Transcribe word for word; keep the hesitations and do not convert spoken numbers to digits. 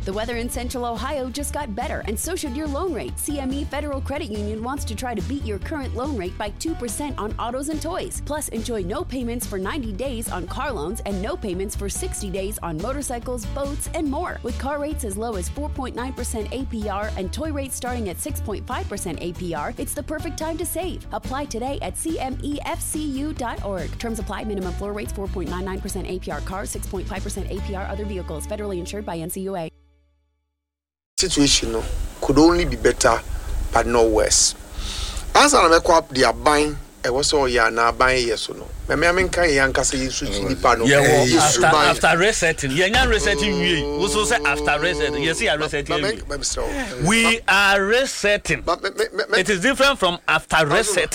The weather in Central Ohio just got better, and so should your loan rate. C M E Federal Credit Union wants to try to beat your current loan rate by two percent on autos and toys. Plus, enjoy no payments for ninety days on car loans and no payments for sixty days on motorcycles, boats, and more. With car rates as low as four point nine percent A P R and toy rates starting at six point five percent A P R, it's the perfect time to save. Apply today at C M E F C U dot org. Terms apply. Minimum floor rates four point nine nine percent A P R cars, six point five percent A P R other vehicles. Federally insured by N C U A. Situation no, could only be better but no worse. As I make up the buying, I was all ya na buying yes or no. My mammy can yanka say switch the panel. Yeah, after, after resetting, yeah, not resetting. We also say after resetting. You see, I resetting. We are resetting. It is different from after reset.